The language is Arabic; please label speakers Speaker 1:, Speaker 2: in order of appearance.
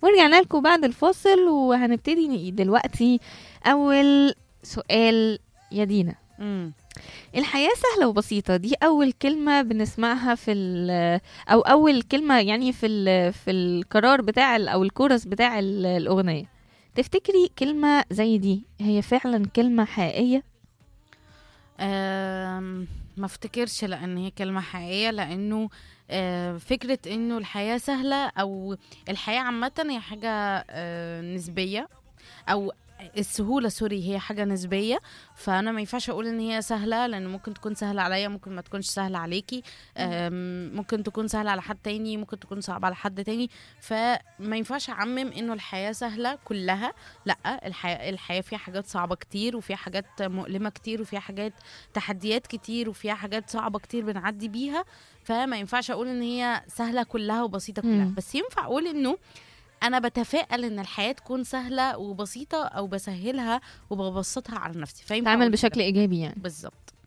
Speaker 1: ورجعنا لكم بعد الفاصل، وهنبتدي دلوقتي أول سؤال يا دينا.
Speaker 2: امم
Speaker 1: الحياة سهلة وبسيطة، دي أول كلمة بنسمعها أو أول كلمة يعني في القرار بتاع أو الكورس بتاع الأغنية. تفتكري كلمة زي دي هي فعلا كلمة حقيقية؟
Speaker 2: ما افتكرش لان هي كلمة حقيقية، لانه فكرة انه الحياة سهلة او الحياة عامة هي حاجة نسبية، او السهولة سوري هي حاجة نسبية. فأنا ما ينفعش أقول إن هي سهلة، لأن ممكن تكون سهلة عليا، ممكن ما تكونش سهلة عليكي. ممكن تكون سهلة على حد تاني، ممكن تكون صعبة على حد تاني. فما ينفعش أعمم إنه الحياة سهلة كلها. لأ، الحياة فيها حاجات صعبة كتير، وفيها حاجات مؤلمة كتير، وفيها حاجات تحديات كتير، وفيها حاجات صعبة كتير بنعدي بيها. فما ينفعش أقول إن هي سهلة كلها وبسيطة كلها،
Speaker 1: مم.
Speaker 2: بس ينفع أقول إنه انا بتفائل ان الحياه تكون سهله وبسيطه، او بسهلها وببسطها على نفسي، فينفع
Speaker 1: تعمل
Speaker 2: اقول كده.
Speaker 1: بشكل إيجابي يعني.
Speaker 2: بالظبط.